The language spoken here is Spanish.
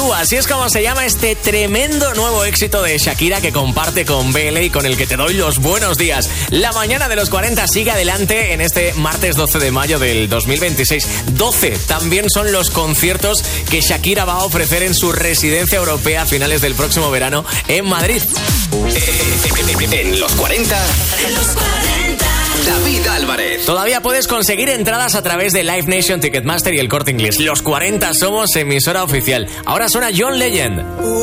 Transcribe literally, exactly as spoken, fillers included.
Tú, así es como se llama este tremendo nuevo éxito de Shakira que comparte con B L y con el que te doy los buenos días. La mañana de los cuarenta sigue adelante en este martes doce de mayo del dos mil veintiséis. doce también son los conciertos que Shakira va a ofrecer en su residencia europea a finales del próximo verano en Madrid. En los cuarenta, en los cuarenta, David Álvarez. Todavía puedes conseguir entradas a través de Live Nation, Ticketmaster y El Corte Inglés. Los cuarenta somos emisora oficial. Ahora suena John Legend.